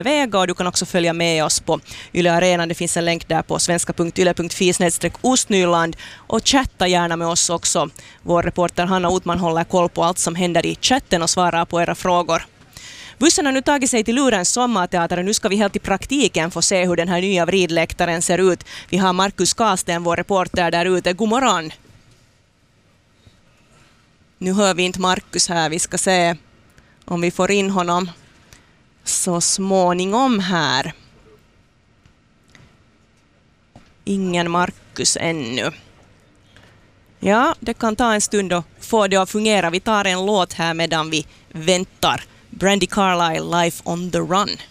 väga, och du kan också följa med oss på Yle Arena. Det finns en länk där på svenska.yle.fi/ostnyland, och chatta gärna med oss också. Vår reporter Hanna Otman håller koll på allt som händer i chatten och svarar på era frågor. Bussen har nu tagit sig till Lurens sommarteater. Nu ska vi helt i praktiken få se hur den här nya vridläktaren ser ut. Vi har Markus Karsten, vår reporter, där ute. God morgon! Nu hör vi inte Markus här. Vi ska se om vi får in honom så småningom här. Ingen Markus ännu. Ja, det kan ta en stund att få det att fungera. Vi tar en låt här medan vi väntar. Brandi Carlile, Life on the Run.